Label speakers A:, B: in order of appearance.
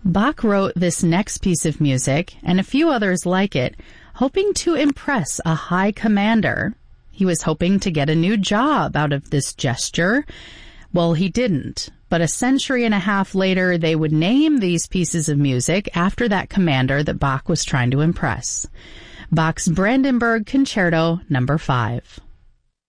A: Bach wrote this next piece of music, and a few others like it, hoping to impress a high commander. He was hoping to get a new job out of this gesture. Well, he didn't. But a century and a half later, they would name these pieces of music after that commander that Bach was trying to impress. Bach's Brandenburg Concerto No. 5.